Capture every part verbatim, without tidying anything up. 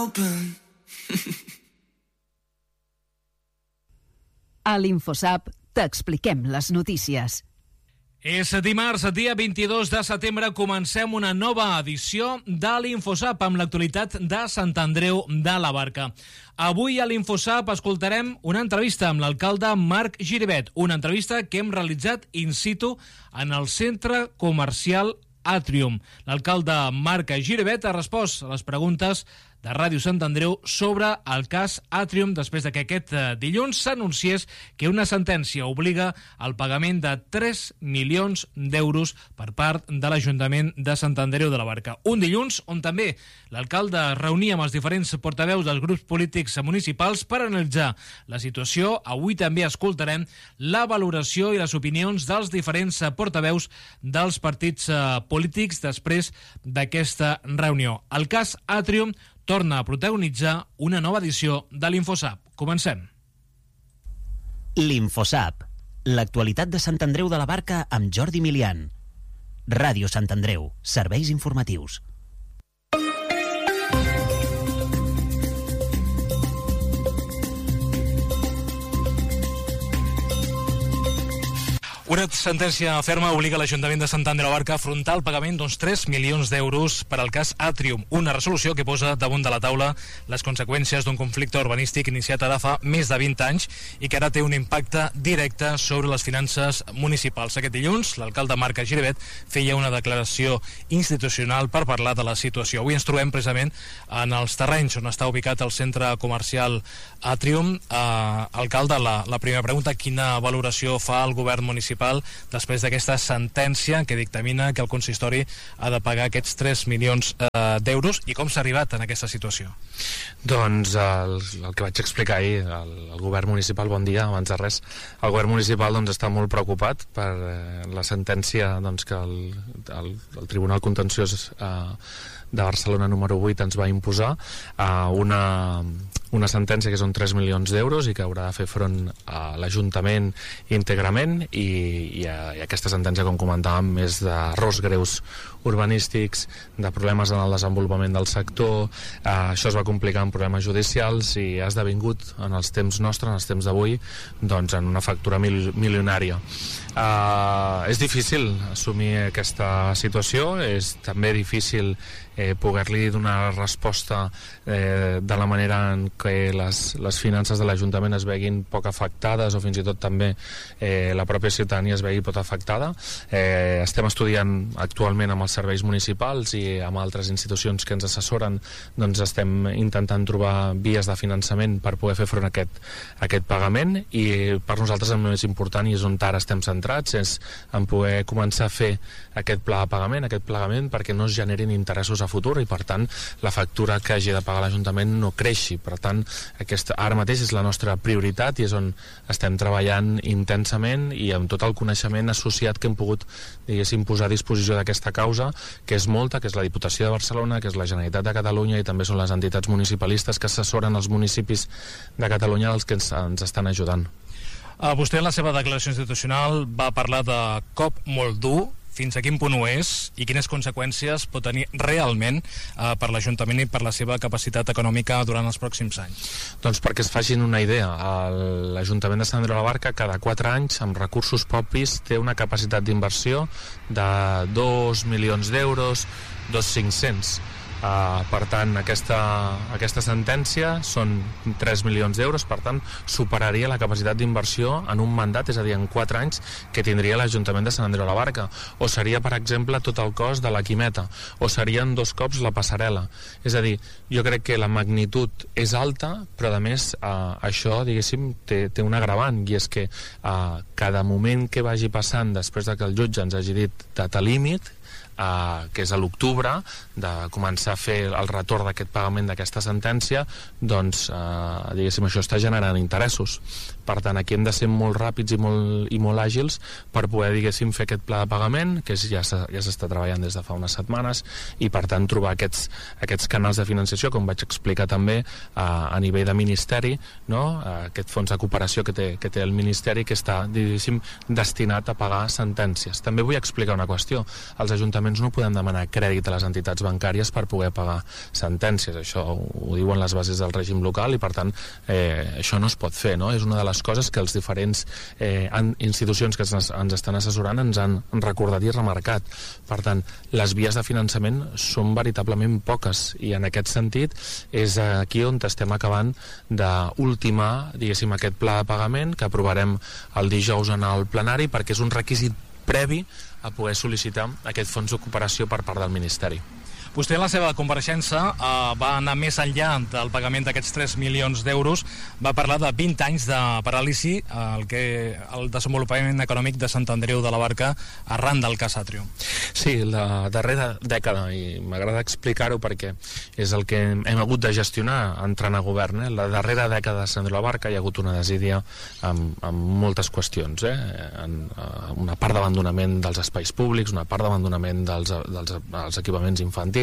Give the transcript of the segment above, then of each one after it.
A l'Infosap t'expliquem les notícies. És dimarts, dia vint-i-dos de setembre, comencem una nova edició de l'Infosap amb l'actualitat de Sant Andreu de la Barca. Avui a l'Infosap escoltarem una entrevista amb l'alcalde Marc Giribet, una entrevista que hem realitzat in situ en el centre comercial Atrium. L'alcalde Marc Giribet ha respost a les preguntes de Ràdio Sant Andreu sobre el cas Atrium després de que aquest dilluns s'anunciés que una sentència obliga al pagament de tres milions d'euros per part de l'Ajuntament de Sant Andreu de la Barca. Un dilluns on també l'alcalde es reunia amb els diferents portaveus dels grups polítics municipals per analitzar la situació. Avui també escoltarem la valoració i les opinions dels diferents portaveus dels partits polítics després d'aquesta reunió. El cas Atrium torna a protagonitzar una nova edició de l'Infosap. Comencem. L'Infosap, l'actualitat de Sant Andreu de la Barca amb Jordi Milian. Ràdio Sant Andreu, serveis informatius. Una sentència ferma obliga l'Ajuntament de Sant Andreu de la Barca a afrontar el pagament d'uns tres milions d'euros per al cas Atrium, una resolució que posa damunt de la taula les conseqüències d'un conflicte urbanístic iniciat ara fa més de vint anys i que ara té un impacte directe sobre les finances municipals. Aquest dilluns, l'alcalde Marc Giribet feia una declaració institucional per parlar de la situació. Avui ens trobem precisament en els terrenys on està ubicat el centre comercial Atrium. Eh, alcalde, la, la primera pregunta, quina valoració fa el govern municipal després d'aquesta sentència que dictamina que el consistori ha de pagar aquests tres milions eh, d'euros i com s'ha arribat en aquesta situació? Doncs el, el que vaig explicar ahir, el, el govern municipal, bon dia, abans de res, el govern municipal doncs, està molt preocupat per eh, la sentència doncs, que el, el, el Tribunal Contenciós eh, de Barcelona número vuit ens va imposar a una, una sentència que són tres milions d'euros i que haurà de fer front a l'Ajuntament íntegrament i, i, a, i aquesta sentència, com comentàvem, és d'errors greus urbanístics, de problemes en el desenvolupament del sector. Eh, això es va complicar amb problemes judicials i ha esdevingut en els temps nostres, en els temps d'avui, doncs en una factura mil, milionària. Eh, és difícil assumir aquesta situació, és també difícil eh, poder-li donar resposta eh, de la manera en què les, les finances de l'Ajuntament es veguin poc afectades o fins i tot també eh, la pròpia ciutadania es vegi poc afectada. Eh, estem estudiant actualment amb els serveis municipals i amb altres institucions que ens assessoren, doncs estem intentant trobar vies de finançament per poder fer front a aquest, a aquest pagament i per nosaltres el més important i és on ara estem centrats és en poder començar a fer aquest pla de pagament, aquest pagament perquè no es generin interessos a futur i per tant la factura que hagi de pagar l'Ajuntament no creixi. Per tant, aquesta, ara mateix és la nostra prioritat i és on estem treballant intensament i amb tot el coneixement associat que hem pogut, diguéssim, posar a disposició d'aquesta causa, que és molta, que és la Diputació de Barcelona, que és la Generalitat de Catalunya i també són les entitats municipalistes que assessoren els municipis de Catalunya els que ens, ens estan ajudant. Uh, vostè en la seva declaració institucional va parlar de cop molt dur. Fins a quin punt ho és i quines conseqüències pot tenir realment eh, per l'Ajuntament i per la seva capacitat econòmica durant els pròxims anys? Doncs perquè es facin una idea, l'Ajuntament de Sant Andreu de la Barca cada quatre anys amb recursos propis té una capacitat d'inversió de dos milions d'euros, dos mil cinc-cents. Uh, per tant, aquesta, aquesta sentència són tres milions d'euros, per tant, superaria la capacitat d'inversió en un mandat, és a dir, en quatre anys, que tindria l'Ajuntament de Sant Andreu de la Barca. O seria, per exemple, tot el cost de la Quimeta, o serien dos cops la passarel·la. És a dir, jo crec que la magnitud és alta, però a més uh, això, diguéssim, té, té un agravant, i és que uh, cada moment que vagi passant després de que el jutge ens hagi dit data límit, Uh, que és a l'octubre, de començar a fer el retorn d'aquest pagament d'aquesta sentència, doncs, uh, diguéssim, això està generant interessos. Per tant, aquí hem de ser molt ràpids i molt, i molt àgils per poder, diguéssim, fer aquest pla de pagament, que és, ja s'està treballant des de fa unes setmanes, i per tant trobar aquests, aquests canals de financiació, com vaig explicar també, uh, a nivell de ministeri, no? uh, aquest fons de cooperació que té, que té el ministeri, que està, diguéssim, destinat a pagar sentències. També vull explicar una qüestió. Els ajuntaments ajuntaments no podem demanar crèdit a les entitats bancàries per poder pagar sentències. Això ho diuen les bases del règim local i, per tant, eh, això no es pot fer, no? És una de les coses que els diferents eh, institucions que ens, ens estan assessorant ens han recordat i remarcat. Per tant, les vies de finançament són veritablement poques i en aquest sentit és aquí on estem acabant d'ultimar, diguéssim, aquest pla de pagament que aprovarem el dijous en el plenari, perquè és un requisit previ a poder sol·licitar aquest fons de cooperació per part del Ministeri. Vostè en la seva compareixença eh, va anar més enllà del pagament d'aquests tres milions d'euros, va parlar de vint anys de paràlisi eh, el, que, el desenvolupament econòmic de Sant Andreu de la Barca arran del cas Atrium. Sí, la darrera dècada, i m'agrada explicar-ho perquè és el que hem hagut de gestionar entrant a govern, eh? La darrera dècada de Sant Andreu de la Barca hi ha hagut una desídia amb, amb moltes qüestions, eh? en, una part d'abandonament dels espais públics, una part d'abandonament dels, dels, dels equipaments infantils.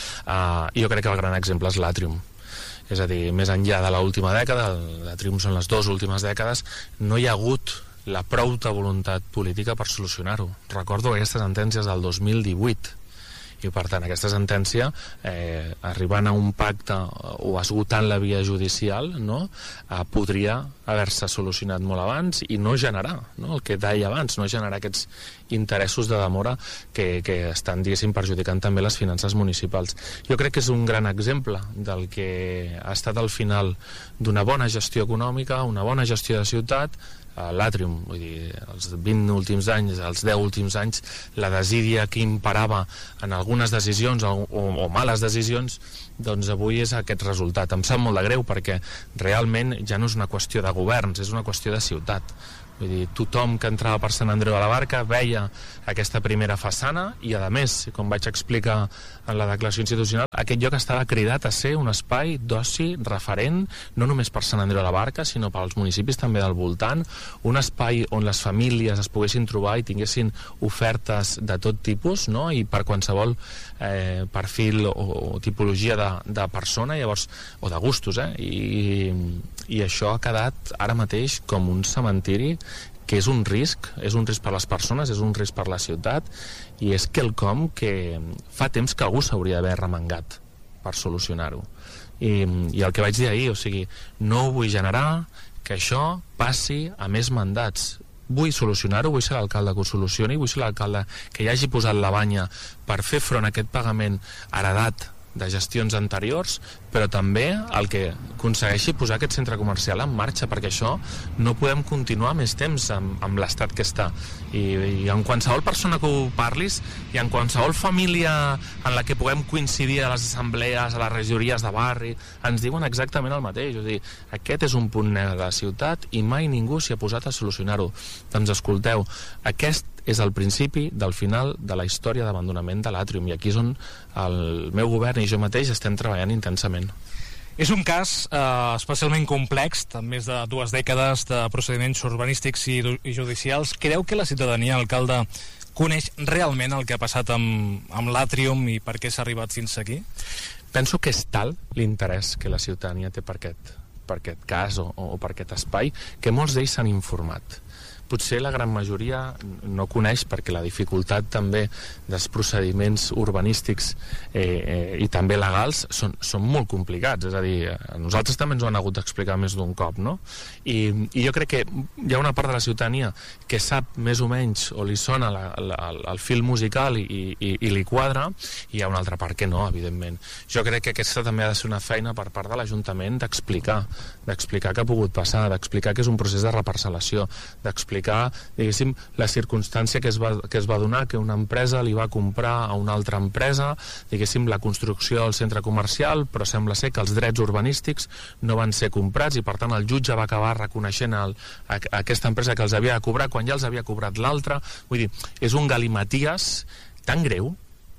Uh, jo crec que el gran exemple és l'Atrium. És a dir, més enllà de l'última dècada, l'Atrium són les dues últimes dècades, no hi ha hagut la prouta voluntat política per solucionar-ho. Recordo aquestes sentències del dos mil divuit i, per tant, aquesta sentència, eh, arribant a un pacte o esgotant la via judicial, no? eh, podria haver-se solucionat molt abans i no generar, no? el que deia abans, no generar aquests interessos de demora que, que estan, diguéssim, perjudicant també les finances municipals. Jo crec que és un gran exemple del que ha estat al final d'una bona gestió econòmica, una bona gestió de ciutat, l'Atrium, vull dir, els vint últims anys, els deu últims anys, la desídia que imperava en algunes decisions o, o, o males decisions, doncs avui és aquest resultat. Em sap molt de greu perquè realment ja no és una qüestió de governs, és una qüestió de ciutat. Vull dir, tothom que entrava per Sant Andreu de la Barca veia aquesta primera façana i, a més, com vaig explicar en la declaració institucional, aquest lloc estava cridat a ser un espai d'oci referent, no només per Sant Andreu de la Barca, sinó pels municipis també del voltant, un espai on les famílies es poguessin trobar i tinguessin ofertes de tot tipus, no? I per qualsevol eh, perfil o, o tipologia de, de persona, llavors, o de gustos, eh? I, i això ha quedat ara mateix com un cementiri que és un risc, és un risc per les persones, és un risc per la ciutat i és quelcom que fa temps que algú s'hauria d'haver remengat per solucionar-ho. I, I el que vaig dir ahir, o sigui, no vull generar que això passi a més mandats. Vull solucionar-ho, vull ser l'alcalde que ho solucioni, vull ser l'alcalde que hi hagi posat la banya per fer front a aquest pagament heredat de gestions anteriors, però també el que aconsegueixi posar aquest centre comercial en marxa, perquè això no podem continuar més temps amb, amb l'estat que està. I, i en qualsevol persona que ho parlis i en qualsevol família en la que puguem coincidir a les assemblees, a les regidories de barri, ens diuen exactament el mateix. O sigui, aquest és un punt negre de la ciutat i mai ningú s'hi ha posat a solucionar-ho. Doncs escolteu, aquest és el principi del final de la història d'abandonament de l'Atrium i aquí és on el meu govern i jo mateix estem treballant intensament. És un cas eh, especialment complex, amb més de dues dècades de procediments urbanístics i, i judicials. Creu que la ciutadania, alcalde, coneix realment el que ha passat amb, amb l'Atrium i per què s'ha arribat fins aquí? Penso que és tal l'interès que la ciutadania té per aquest, per aquest cas o, o per aquest espai que molts d'ells s'han informat. Potser la gran majoria no coneix perquè la dificultat també dels procediments urbanístics eh, eh, i també legals són, són molt complicats, és a dir, a nosaltres també ens ho han hagut d'explicar més d'un cop, no? I, i jo crec que hi ha una part de la ciutadania que sap més o menys o li sona la, la, el fil musical i, i, i li quadra, i hi ha una altra part que no, evidentment. Jo crec que aquesta també ha de ser una feina per part de l'Ajuntament d'explicar, d'explicar què ha pogut passar, d'explicar que és un procés de reparcel·lació, d'explicar diguéssim, la circumstància que es, va, que es va donar, que una empresa li va comprar a una altra empresa, diguéssim, la construcció del centre comercial, però sembla ser que els drets urbanístics no van ser comprats i per tant el jutge va acabar reconeixent el, a, a aquesta empresa que els havia de cobrar quan ja els havia cobrat l'altra. Vull dir, és un galimaties tan greu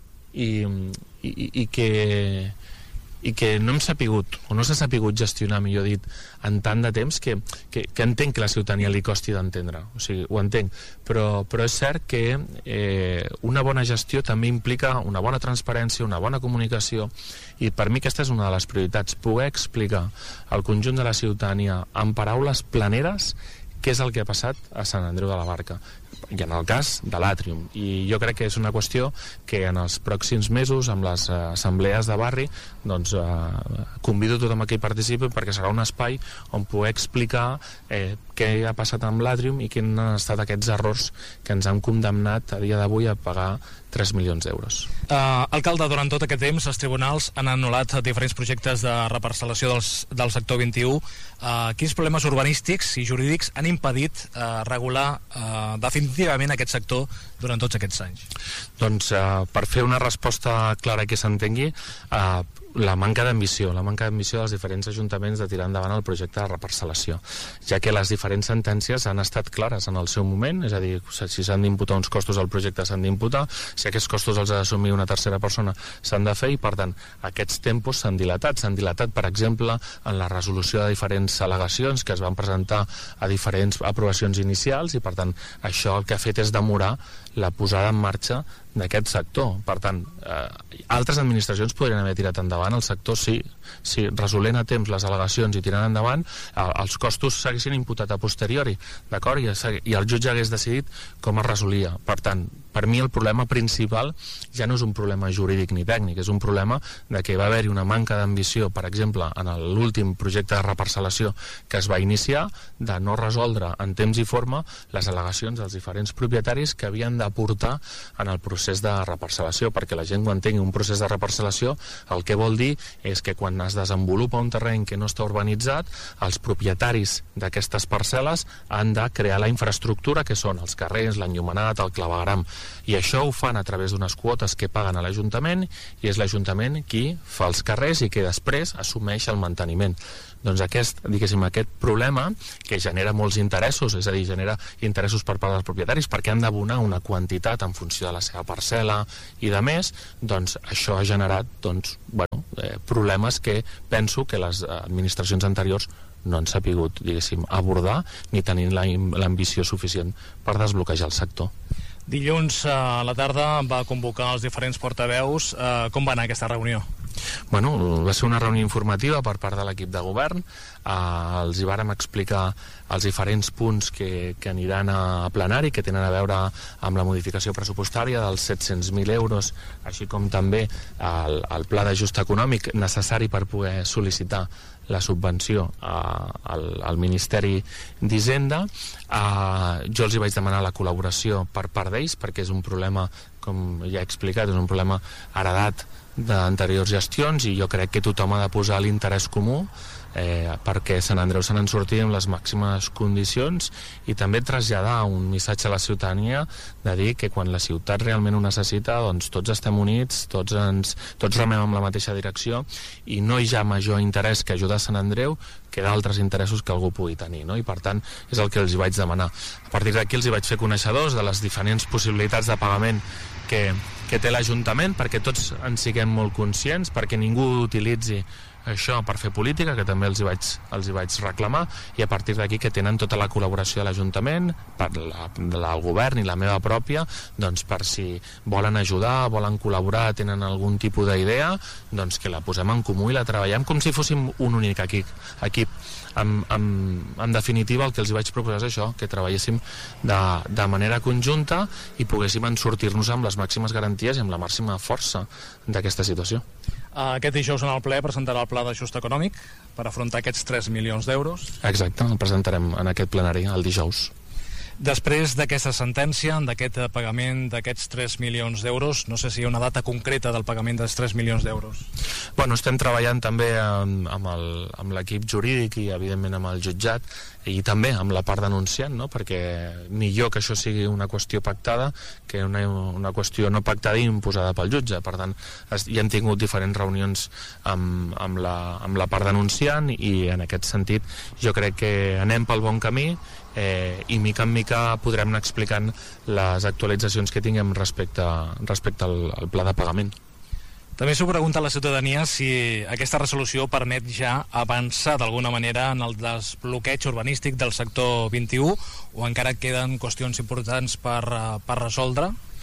i, i, i que i que no hem sapigut, o no s'ha sapigut gestionar, millor dit, en tant de temps que, que, que entenc que la ciutadania li costi d'entendre, o sigui, ho entenc, però, però és cert que eh, una bona gestió també implica una bona transparència, una bona comunicació, i per mi aquesta és una de les prioritats, poder explicar al conjunt de la ciutadania amb paraules planeres què és el que ha passat a Sant Andreu de la Barca. i en el cas de l'Àtrium. I jo crec que és una qüestió que en els pròxims mesos, amb les assemblees de barri, doncs eh, convido tothom a que hi participi, perquè serà un espai on poder explicar eh, què ha passat amb l'Àtrium i quins han estat aquests errors que ens han condemnat a dia d'avui a pagar tres milions d'euros. Uh, alcalde, durant tot aquest temps els tribunals han anul·lat diferents projectes de reparcel·lació dels, del sector vint-i-u. Uh, quins problemes urbanístics i jurídics han impedit uh, regular uh, definitivament aquest sector durant tots aquests anys? Doncs uh, per fer una resposta clara que s'entengui, uh, la manca d'ambició, la manca d'ambició dels diferents ajuntaments de tirar endavant el projecte de reparcel·lació, ja que les diferents sentències han estat clares en el seu moment, és a dir, si s'han d'imputar uns costos al projecte s'han d'imputar, si aquests costos els ha d'assumir una tercera persona s'han de fer, i per tant aquests tempos s'han dilatat, s'han dilatat per exemple en la resolució de diferents al·legacions que es van presentar a diferents aprovacions inicials, i per tant això el que ha fet és demorar la posada en marxa d'aquest sector. Per tant, eh, altres administracions podrien haver tirat endavant el sector si, si resolent a temps les al·legacions i tirant endavant, eh, els costos s'haguessin imputat a posteriori, d'acord? I, i el jutge hagués decidit com es resolia. Per tant, per mi el problema principal ja no és un problema jurídic ni tècnic, és un problema de que va haver-hi una manca d'ambició, per exemple, en l'últim projecte de reparcel·lació que es va iniciar, de no resoldre en temps i forma les al·legacions dels diferents propietaris que havien d'aportar en el procés de reparcel·lació, perquè la gent quan tingui un procés de reparcel·lació el que vol dir és que quan es desenvolupa un terreny que no està urbanitzat, els propietaris d'aquestes parcel·les han de crear la infraestructura que són els carrers, l'enllumenat, el clavegueram, i això ho fan a través d'unes quotes que paguen a l'Ajuntament, i és l'Ajuntament qui fa els carrers i que després assumeix el manteniment. Doncs aquest, diguéssim, aquest problema que genera molts interessos, és a dir, genera interessos per part dels propietaris perquè han d'abonar una quantitat en funció de la seva parcel·la i de més, doncs això ha generat doncs, bueno, eh, problemes que penso que les administracions anteriors no han sapigut, diguéssim, abordar ni tenir l'ambició suficient per desbloquejar el sector. Dilluns a la tarda va convocar els diferents portaveus. Eh, com va anar aquesta reunió? Bueno, va ser una reunió informativa per part de l'equip de govern. Eh, els hi vàrem explicar els diferents punts que, que aniran a plenari, que tenen a veure amb la modificació pressupostària dels set-cents mil euros, així com també el, el pla d'ajust econòmic necessari per poder sol·licitar la subvenció uh, al, al Ministeri d'Hisenda. Uh, jo els hi vaig demanar la col·laboració per part d'ells, perquè és un problema, com ja he explicat, és un problema heredat d'anteriors gestions, i jo crec que tothom ha de posar l'interès comú eh, perquè Sant Andreu se n'en surti amb les màximes condicions, i també traslladar un missatge a la ciutadania de dir que quan la ciutat realment ho necessita, doncs tots estem units, tots, ens, tots remem amb la mateixa direcció, i no hi ha major interès que ajudar Sant Andreu que d'altres interessos que algú pugui tenir, no? I per tant és el que els vaig demanar. A partir d'aquí els hi vaig fer coneixedors de les diferents possibilitats de pagament que, que té l'Ajuntament, perquè tots en siguem molt conscients, perquè ningú utilitzi això per fer política, que també els hi vaig, els hi vaig reclamar, i a partir d'aquí que tenen tota la col·laboració de l'Ajuntament, per la, del govern i la meva pròpia, doncs per si volen ajudar, volen col·laborar, tenen algun tipus d'idea, doncs que la posem en comú i la treballem com si fóssim un únic equip. equip. En, en, en definitiva el que els vaig proposar és això, que treballéssim de, de manera conjunta i poguéssim en sortir-nos amb les màximes garanties i amb la màxima força d'aquesta situació. Aquest dijous en el ple presentarà el pla d'ajust econòmic per afrontar aquests tres milions d'euros. Exacte, el presentarem en aquest plenari el dijous. Després d'aquesta sentència, d'aquest pagament d'aquests tres milions d'euros, no sé si hi ha una data concreta del pagament dels tres milions d'euros. Bueno, estem treballant també amb, amb l'equip jurídic i evidentment amb el jutjat, i també amb la part denunciant, no? Perquè millor que això sigui una qüestió pactada que una, una qüestió no pactada i imposada pel jutge. Per tant, ja hem tingut diferents reunions amb, amb, la, amb la part denunciant, i en aquest sentit jo crec que anem pel bon camí, eh, i mica en mica podrem anar explicant les actualitzacions que tinguem respecte, respecte al, al pla de pagament. També s'ho pregunta a la ciutadania si aquesta resolució permet ja avançar d'alguna manera en el desbloqueig urbanístic del sector vint-i-u, o encara queden qüestions importants per, per resoldre.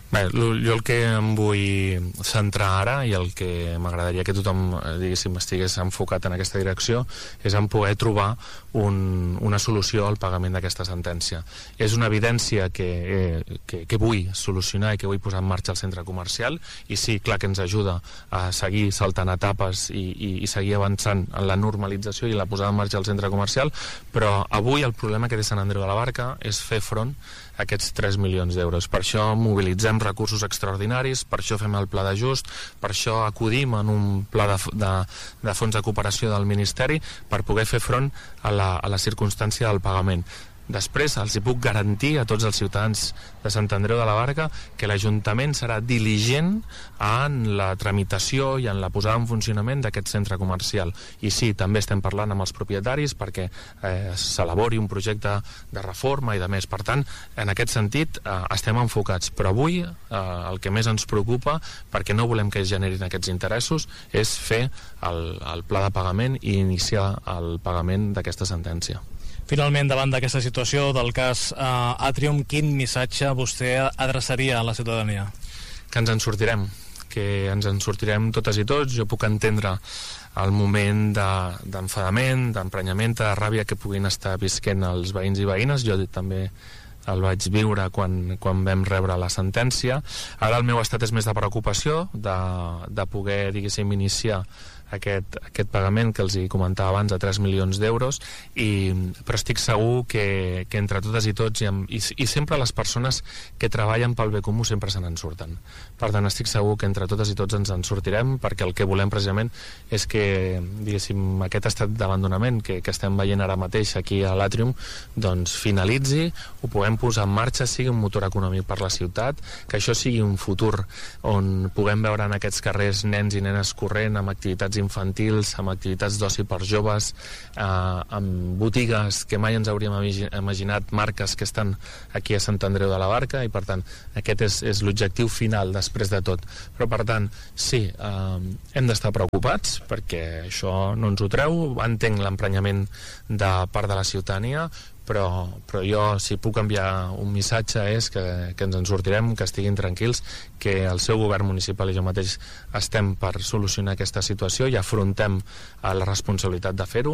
Bé, jo el que em vull centrar ara i el que m'agradaria que tothom, diguéssim, estigués enfocat en aquesta direcció és en poder trobar un, una solució al pagament d'aquesta sentència. És una evidència que, eh, que, que vull solucionar i que vull posar en marxa el centre comercial, i sí, clar que ens ajuda a seguir saltant etapes i, i, i seguir avançant en la normalització i la posada en marxa del centre comercial, però avui el problema que té Sant Andreu de la Barca és fer front a aquests tres milions d'euros. Per això mobilitzem recursos extraordinaris, per això fem el pla d'ajust, per això acudim en un pla de, de, de fons de cooperació del Ministeri per poder fer front a la, a la circumstància del pagament. Després els hi puc garantir a tots els ciutadans de Sant Andreu de la Barca que l'Ajuntament serà diligent en la tramitació i en la posada en funcionament d'aquest centre comercial. I sí, també estem parlant amb els propietaris perquè eh, s'elabori un projecte de reforma i de més. Per tant, en aquest sentit eh, estem enfocats. Però avui eh, el que més ens preocupa, perquè no volem que es generin aquests interessos, és fer el, el pla de pagament i iniciar el pagament d'aquesta sentència. Finalment, davant d'aquesta situació del cas eh, Atrium, quin missatge vostè adreçaria a la ciutadania? Que ens en sortirem, que ens en sortirem totes i tots. Jo puc entendre el moment d'enfadament, de, d'emprenyament, de ràbia que puguin estar visquent els veïns i veïnes. Jo també el vaig viure quan, quan vam rebre la sentència. Ara el meu estat és més de preocupació, de, de poder, diguéssim, iniciar aquest, aquest pagament que els hi comentava abans de tres milions d'euros, i, però estic segur que, que entre totes i tots i, amb, i, i sempre les persones que treballen pel bé comú sempre se n'en surten. Per tant, estic segur que entre totes i tots ens en sortirem, perquè el que volem precisament és que, diguéssim, aquest estat d'abandonament que, que estem veient ara mateix aquí a l'Atrium doncs finalitzi, ho puguem posar en marxa, sigui un motor econòmic per la ciutat, que això sigui un futur on puguem veure en aquests carrers nens i nenes corrent amb activitats infantils, amb activitats d'oci per joves, eh, amb botigues que mai ens hauríem imaginat, marques que estan aquí a Sant Andreu de la Barca, i per tant aquest és, és l'objectiu final després de tot. Però per tant, sí, eh, hem d'estar preocupats perquè això no ens ho treu, entenc l'emprenyament de part de la ciutadania, però, però jo, si puc enviar un missatge, és que, que ens en sortirem, que estiguin tranquils, que el seu govern municipal i jo mateix estem per solucionar aquesta situació i afrontem la responsabilitat de fer-ho,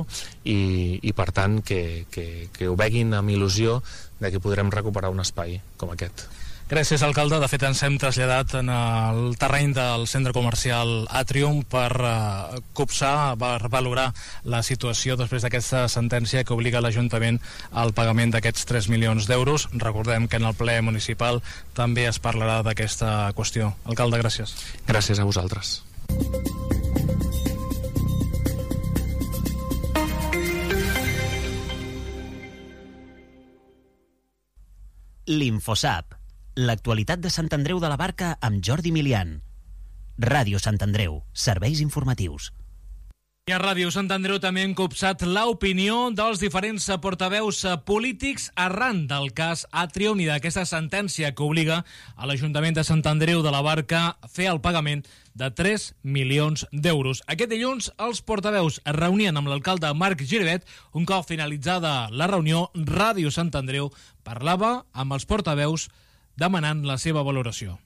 i, i per tant que, que, que ho veguin amb il·lusió de que podrem recuperar un espai com aquest. Gràcies, alcalde. De fet, ens hem traslladat en el terreny del centre comercial Atrium per uh, copsar, per valorar la situació després d'aquesta sentència que obliga l'Ajuntament al pagament d'aquests tres milions d'euros. Recordem que en el ple municipal també es parlarà d'aquesta qüestió. Alcalde, gràcies. Gràcies a vosaltres. L'Infosap. L'actualitat de Sant Andreu de la Barca amb Jordi Milian. Ràdio Sant Andreu, serveis informatius. I a Ràdio Sant Andreu també hem copsat l'opinió dels diferents portaveus polítics arran del cas Atrium i d'aquesta sentència que obliga a l'Ajuntament de Sant Andreu de la Barca a fer el pagament de tres milions d'euros. Aquest dilluns els portaveus es reunien amb l'alcalde Marc Giribet. Un cop finalitzada la reunió, Ràdio Sant Andreu parlava amb els portaveus demanant la seva valoració.